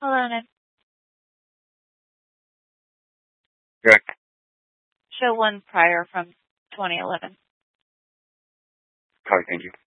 Hello, Ned. Correct. Show one prior from 2011. Copy, thank you.